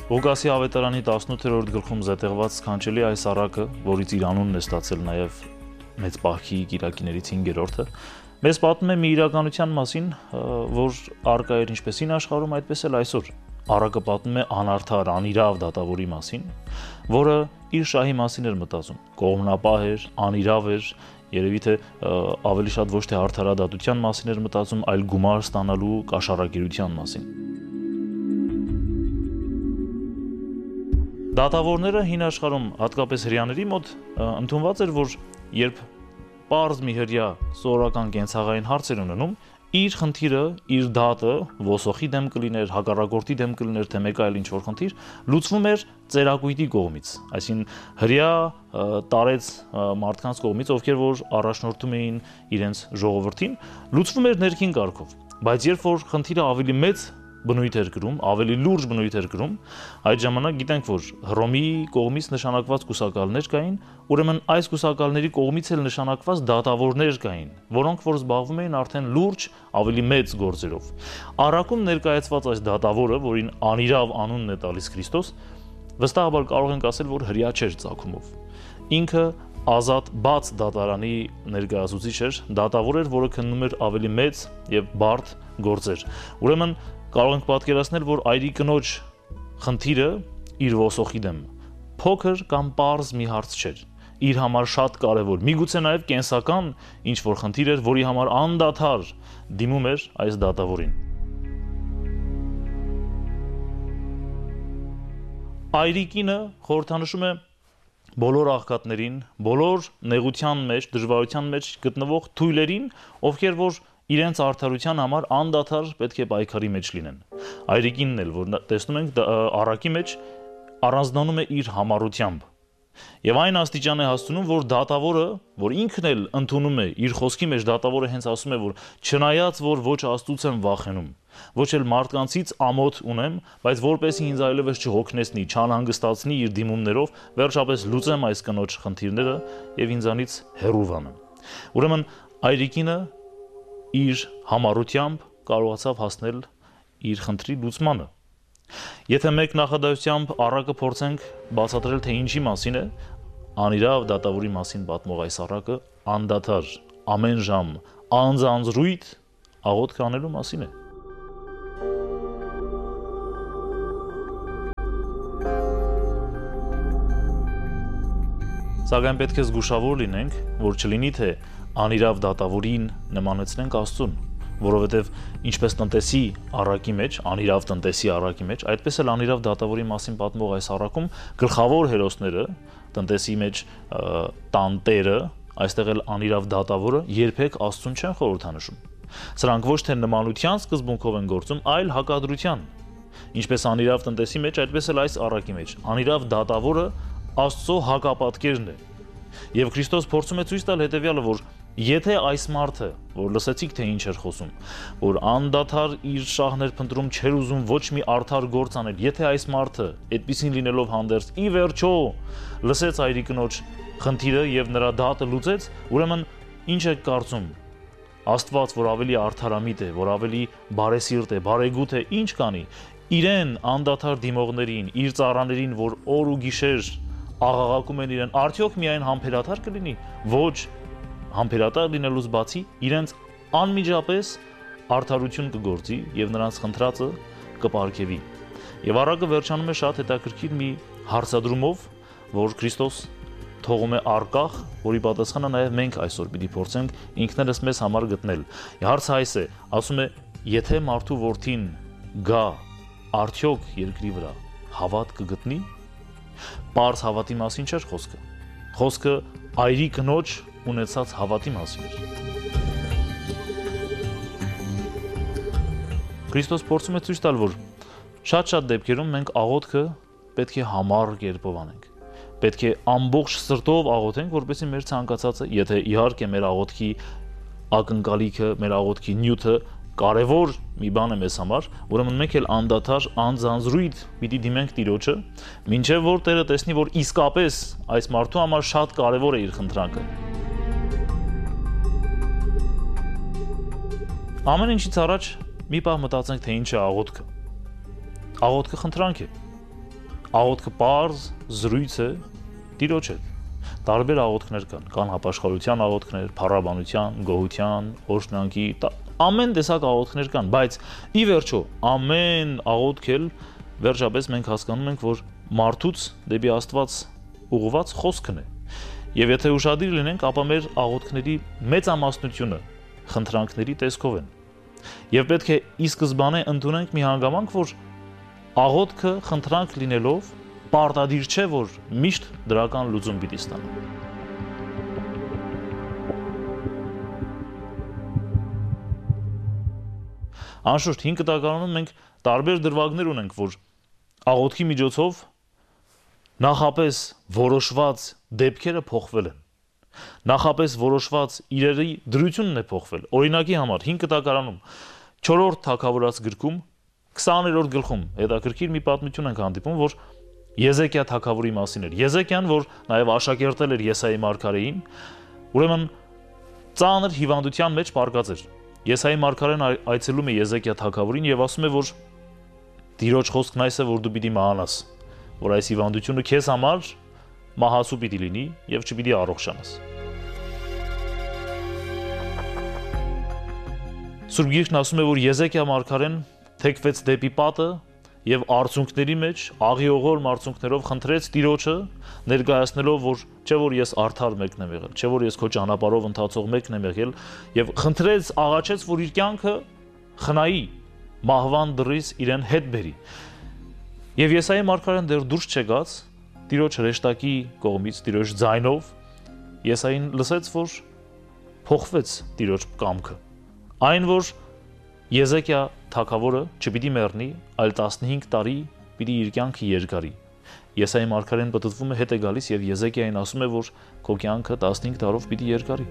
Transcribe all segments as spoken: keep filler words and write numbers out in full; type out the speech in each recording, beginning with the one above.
Ղուկասի ավետարանի տասնութերորդ գլխում զետեղված սքանչելի այս առակը, որից իր անունն է ստացել նաև մեծ պահքի կիրակիներից հինգերորդը, մեզ պատմում է մի իրականության մասին, որ առկա էր ինչպես հին աշխարհում, այդպես էլ այսօր։ Առակը պատմում է անարդար, անիրավ դատավորի մասին, որը իր շահի մասին էր մտածում, կողմնապահ էր, անիրավ էր, երևի թե ավելի շատ ոչ թե արդարադատության մասին էր մտածում, այլ գումար ստանալու կաշառակերության մասին։ Դատավորները հին աշխարհում, հատկապես հրեաների մոտ, ընդունված էր, որ երբ պարզ մի հրյա սովորական կենցաղային հարցեր ունենում, իր խնդիրը, իր դատը ոսոխի դեմ կլիներ, հակառակորդի դեմ կլիներ, թե մեկ այլ ինչ-որ խնդիր, լուծվում էր ծերակույտի կողմից, այսինքն հրյա տարեց մարդկանց կողմից, ովքեր որ առաջնորդում էին իրենց ժողովրդին, լուծվում էր ներքին կարգով, բայց երբ որ խնդիրը ավելի մեծ բնույթ էր կրում, ավելի լուրջ բնույթ էր կրում, այդ ժամանակ գիտենք, որ Հռոմի կողմից նշանակված կուսակալներ կային, ուրեմն այս կուսակալների կողմից էլ նշանակված դատավորներ կային, որոնք որ զբաղվում էին արդեն լուրջ, ավելի մեծ գործերով։ Առակում ներկայացված այս դատավորը, որին անիրավ անունն է տալիս Քրիստոս, վստահաբար կարող ենք ասել, որ հրյա չէր ծագումով։ Ինքը ազատ բաց դատարանի ներկայացուցիչ էր, դատավոր էր, որը քննում էր ավելի մեծ եւ բարդ գործեր։ Ուրեմն կարող ենք պատկերացնել, որ այրի կնոջ խնդիրը իր ոսոխի դեմ փոքր կամ պարզ մի հարց չէր, իր համար շատ կարևոր, միգուցե նաև կենսական ինչ-որ խնդիր էր, որի համար անդադար դիմում էր այս դատավորին։ Այրի կինը խորհրդանշում է բոլոր աղքատներին, բոլոր նեղության մեջ, դժվարության մեջ գտնվող թույլերին, ովքեր որ իրենց արդարության համար անդադար պետք է պայքարի մեջ լինեն։ Այրիկինն էլ, որ տեսնում ենք առակի մեջ, առանձնանում է իր համառությամբ։ Եվ այն աստիճան է հասցնում, որ դատավորը, որ ինքն էլ ընդունում է իր խոսքի մեջ, դատավորը հենց ասում է, որ չնայած որ ոչ Աստծուց եմ վախենում, ոչ էլ մարդկանցից ամոթ ունեմ, բայց որպեսզի ինձ այլևս չհոգնեցնի, չանհանգստացնի իր դիմումներով, վերջապես լուծեմ այս կնոջ խնդիրները եւ ինձանից հեռու վանեմ։ Ուրեմն այրիկինը իր համառությամբ կարողացավ հասնել իր խնդրի լուծմանը։ Եթե մեկ նախադասությամբ առակը փորձենք բացատրել, թե ինչի մասին է, անիրավ դատավորի մասին պատմող այս առակը անդադար, ամեն ժամ, անձանձրույթ աղոթք անելու մասին է։ Սակայն պետք է զգուշավոր լինենք, որ չլինի, թե անիրավ դատավորին նմանեցնենք Աստծուն, որովհետև ինչպես տնտեսի առակի մեջ, անիրավ տնտեսի առակի մեջ, այդպես էլ անիրավ դատավորի մասին պատմող այս առակում գլխավոր հերոսները, տնտեսի մեջ տանտերը, այստեղ էլ անիրավ դատավորը երբեք Աստծուն չեն խորհրդանշում։ Սրանք ոչ թե նմանության սկզբունքով են գործում, այլ հակադրության։ Ինչպես անիրավ տնտեսի մեջ, այդպես էլ այս առակի մեջ անիրավ դատավորը Աստծո հակապատկերն է։ Եվ Քրիստոս փորձում է ցույց տալ հետևյալը, որ եթե այս մարդը, որ լսեցիք թե ինչ էր խոսում, որ անդադար իր շահն էր փնտրում, չէր ուզում ոչ մի արդար գործ անել, եթե այս մարդը այդպեսին լինելով հանդերձ ի վերջո լսեց այրի կնոջ խնդիրը եւ նրա դատը լուծեց, ուրեմն ինչ եք կարծում, Աստված, որ ավելի արդարամիտ է, որ ավելի բարեսիրտ է, բարեգութ է, ինչ կանի, իրեն անդադար դիմողներին, իր ծառաներին, որ օր ու գիշեր աղաղակում են իրեն, արդյոք միայն համբերատար կլինի, ոչ համբերատար լինելուց բացի իրենց անմիջապես արդարություն կգործի եւ նրանց խնդրածը կպարգևի։ Եվ առակը վերջանում է շատ հետաքրքիր մի հարցադրումով, որ Քրիստոս թողում է արկախ, որի պատասխանը նաեւ մենք այսօր պիտի փորձենք ինքներս մեզ համար գտնել։ Հարցը այս է, ասում է, եթե մարդու որդին գա, արդյոք երկրի վրա հավատ կգտնի։ Պարզ հավատի մասին չէր խոսքը։ Խոսքը այրի կնոջ ունեցած հավատի մասին էր։ Քրիստոս փորձում է ցույց տալ, որ շատ-շատ դեպքերում մենք աղոթքը պետք է համառ կերպով անենք։ Պետք է ամբողջ սրտով աղոթենք, որպեսզի մեր ցանկացածը, եթե իհարկե մեր աղոթքի ակնկալիքը, մեր աղոթքի նյութը կարևոր մի բան է մեզ համար, ուրեմն մենք էլ անդադար անձանձրույթ պիտի դիմենք Տիրոջը, մինչև որ Տերը տեսնի, որ իսկապես այս մարդու համար շատ կարևոր է իր խնդրանքը։ Ամեն ինչից առաջ մի պահ մտածենք, թե ինչ է աղոթքը։ Աղոթքը խնդրանք է։ աղոթքը պարզ զրույց է Տիրոջ հետ։ Տարբեր աղոթքներ կան, կան հապաշխարության աղոթքներ, փառաբանության, գոհության, օրհնանքի, ամեն տեսակ աղոթքներ կան, բայց ի վերջո ամեն աղոթք էլ վերջապես մենք հասկանում ենք, որ մարդուց դեպի Աստված ուղղված խոսքն է։ Եվ եթե ուշադիր լինենք, ապա մեր աղոթքների մեծամասնությունը խնդրանքների տեսքով են։ Եվ պետք է ի սկզբանե ընդունենք մի հանգամանք, որ աղոթքը խնդրանք լինելով պարտադիր չէ, որ միշտ դրական լուծում պիտի ստանա։ Անշուշտ հին կտակարանում մենք տարբեր դրվագներ ունենք, որ աղոթքի միջոցով նախապես որոշված դեպքերը փոխվել են։ Նախապես որոշված իրերի դրությունն է փոխվել։ Օրինակի համար հին կտակարանում չորրորդ թագավորաց գրքում քսաներորդ գլխում հետաքրքիր մի պատմություն ենք հանդիպում, որ Եզեկիա թագավորի մասին էր։ Եզեկիան, որ նաև աշակերտել էր Եսայի մարգարեին, ուրեմն ծանր հիվանդության մեջ պառկած էր։ Եսայի մարգարեն այցելում է Եզեկիա թագավորին եւ ասում է, որ Տիրոջ խոսքն այս է, որ դու պիտի մահանաս, որ այս հիվանդությունը քեզ համար մահացու պիտի լինի եւ չպիտի առողջանաս։ Սուրբ Գիրքն ասում է, որ Եզեկիա մարգարեն թեքվեց դեպի պատը եւ արցունքների մեջ աղիողոր արցունքներով խնդրեց Տիրոջը, ներկայացնելով, որ չէ որ ես արդար մեկն եմ եղել, չէ որ ես քո ճանապարհով ընթացող մեկն եմ եղել, եւ խնդրեց, աղաչեց, որ իր կյանքը խնայի, մահվան դռից իրեն հետ բերի։ Եվ Եսայի մարգարեն դեռ դուրս չեկած Տիրոջ հրեշտակի կողմից, Տիրոջ ձայնով Եսային լսեց, որ փոխվեց Տիրոջ կամքը։ Այն, որ Եզեկիա թագավորը չպիտի մեռնի, այլ տասնհինգ տարի պիտի իր կյանքը երկարի։ Եսայի մարգարեն պտտվում է, հետ է գալիս եւ Եզեկիային ասում է, որ քո կյանքը տասնհինգ տարով պիտի երկարի։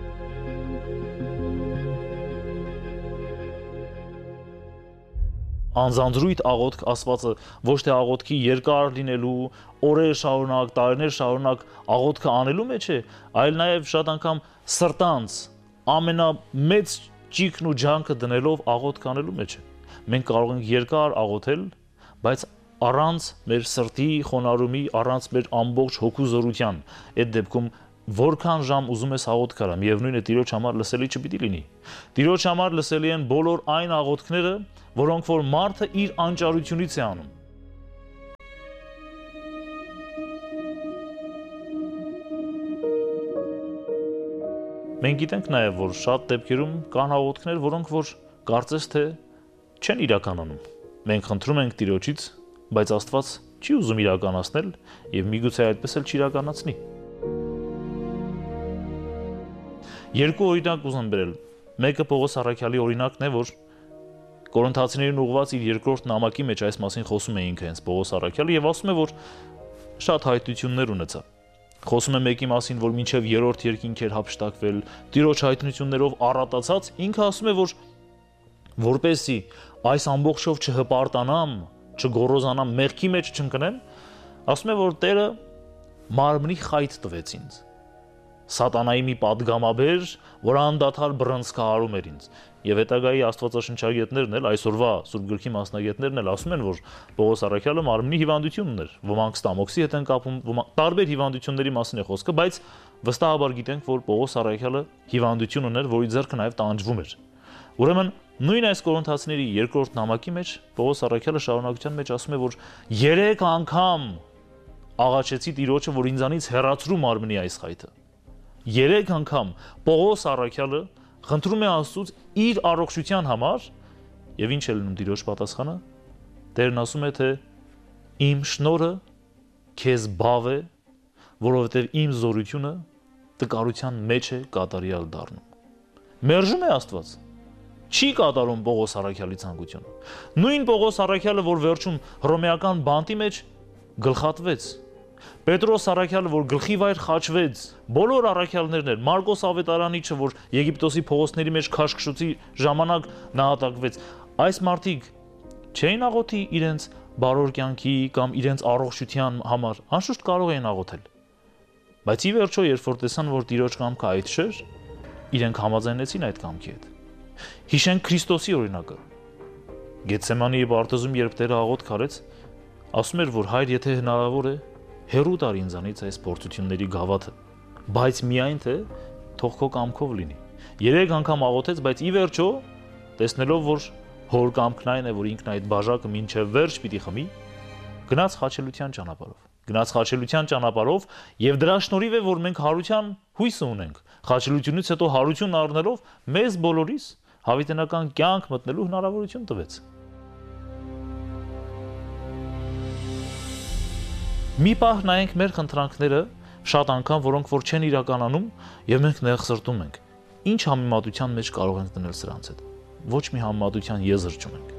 Անձանձրույթ աղոթք ասվածը ոչ թե աղոթքի երկար լինելու, օրեր շարունակ, տարիներ շարունակ աղոթքը անելու մեջ է, այլ նաեւ շատ անգամ սրտանց ամենամեծ ճիքն ու ջանքը դնելով աղոթք անելու մեջ է։ Մենք կարող ենք երկար աղոթել, բայց առանց մեր սրտի խոնարհումի, առանց մեր ամբողջ հոգու զորության, այդ դեպքում որքան ժամ ուզում ես աղոթք արա, միևնույն է Տիրոջ համար լսելի չպիտի լինի։ Տիրոջ համար լսելի են բոլոր այն աղոթքները, որոնք որ մարդը իր անճարությունից է անում։ Մենք գիտենք նաև, որ շատ դեպքերում կան աղոթքներ, որոնք որ կարծես թե չեն իրականանում։ Մենք խնդրում ենք Տիրոջից, բայց Աստված չի ուզում իրականացնել եւ միգուցե այդպես էլ չիրականացնի։ Երկու օրինակ ուզում բերել։ Մեկը Պողոս առաքյալի օրինակն է, որ Կորինթացիներին ուղղված իր երկրորդ նամակի մեջ այս մասին խոսում է ինքը հենց Պողոս առաքյալը եւ ասում է, որ շատ հայտնություններ ունեցա։ Խոսում է մեկի մասին, որ մինչև երրորդ երկինք էր հափշտակվել, Տիրոջ հայտնություններով առատացած, ինքը ասում է, որ որպեսզի այս ամբողջով չհպարտանամ, չգոռոզանամ, մեղքի մեջ չընկնեմ, ասում է, որ Տերը մարմնի խայտ տվեց ինձ։ Սատանայի մի падգամաբեր, որ անդադար բռնցքահարում էր ինձ։ Եվ հետագայի աստվածաշնչագետներն էլ, այսօրվա Սուրբ Գրքի մասնագետներն էլ ասում են, որ Պողոս առաքյալը մարմնի հիվանդություն ուներ, ոմանք ստամոքսի հետ են կապում, տարբեր հիվանդությունների մասին է խոսքը, բայց վստահաբար գիտենք, որ Պողոս առաքյալը հիվանդություն ուներ, որի ձեռքը նաև տանջվում էր։ Ուրեմն նույն այս Կորինթացիների երկրորդ նամակի մեջ Պողոս առաքյալը շարունակության մեջ ասում է, որ երեք անգամ աղաչեցի Տիրոջը, որ ինձանից հեռացրու մարմնի այս խայթը։ Երեք անգամ Պողոս առաքյալը խնդրում է Աստծուց իր առողջության համար, եւ ինչ է լինում Տիրոջ պատասխանը։ Տերն ասում է, թե իմ շնորհը քեզ բավ է, որովհետեւ իմ զորությունը տկարության մեջ է կատարյալ դառնում։ Մերժում է Աստված։ Չի կատարում Պողոս առաքյալի ցանկությունը։ Նույն Պողոս առաքյալը, որ վերջում հռոմեական բանտի մեջ գլխատվեց, Պետրոս առաքյալը, որ գլխի վայր խաչվեց, բոլոր առաքյալներն էր, Մարկոս ավետարանիչը, որ Եգիպտոսի փողոցների մեջ քաշքշուծի ժամանակ նահատակվեց, այս մարդիկ չէին աղոթի իրենց բարոր կյանքի կամ իրենց առողջության համար, անշուշտ կարող էին աղոթել։ Բայց ի վերջո, երբ որ տեսան, որ Տիրոջ կամքը այդ չէր, իրենք համաձայնեցին այդ կամքի հետ։ Հիշենք Քրիստոսի օրինակը։ Գեթսեմանի պարտեզում, երբ Տերը աղոթք արեց, ասում էր, որ հայր, եթե հնարավոր է, հեռու տար ինձանից այս փորձությունների գավաթը, բայց միայն թե թող քո կամքով լինի։ Երեք անգամ աղոթեց, բայց ի վերջո, տեսնելով, որ հոր կամքն այն է, որ ինքն այդ բաժակը մինչև վերջ պիտի խմի, գնաց խաչելության ճանապարհով։ Գնաց խաչելության ճանապարհով եւ դրա շնորհիվ է, որ մենք հարության հույս ունենք։ Խաչելությունից հետո հարություն առնելով մեզ բոլորիս հավիտենական կյանք մտնելու հնարավորություն տվեց։ Մի պահ նայենք մեր խնդրանքները, շատ անգամ, որոնք որ չեն իրականանում, եւ մենք նեղսրտում ենք։ Ինչ համեմատության մեջ կարող ենք դնել սրանց հետ։ Ոչ մի համեմատության եզր չունենք։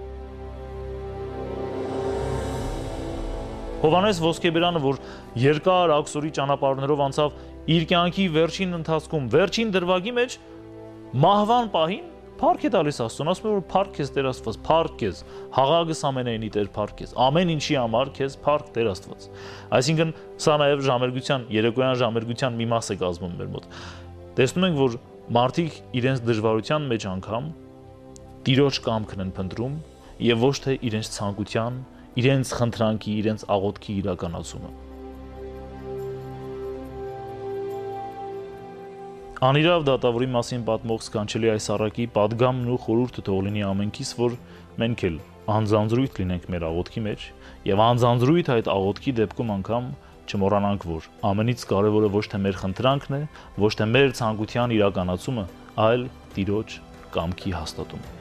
Հովանես Ոսկեբերյանը, որ երկար աքսորի ճանապարհներով անցավ իր կյանքի վերջին ընթացքում, վերջին դրվագի մեջ մահվան պահին փառք է տալիս Աստծուն, ասում է, որ փառք քեզ Տեր Աստված, փառք քեզ, հաղագս ամենայնի Տեր փառք քեզ, ամեն ինչի համար քեզ փառք Տեր Աստված։ Այսինքն սա նաև ժամերգության, երեկոյան ժամերգության մի մաս է կազմում մեր մոտ։ Տեսնում ենք, որ մարդիկ իրենց դժվարության մեջ անգամ Տիրոջ կամքն են փնտրում եւ ոչ թե իրենց ցանկության, իրենց խնդրանքի, իրենց աղոթքի իրականացումը։ Անիրավ դատավորի մասին պատմող սքանչելի այս առակի պատգամն ու խորհուրդը թող լինի ամենքիս, որ մենք էլ անձանձրույթ լինենք մեր աղոթքի մեջ եւ անձանձրույթ այդ աղոթքի դեպքում անգամ չմոռանանք, որ ամենից կարևորը ոչ թե մեր խնդրանքն է, ոչ թե մեր ցանկության իրականացումը, այլ Տիրոջ կամքի հաստատումը։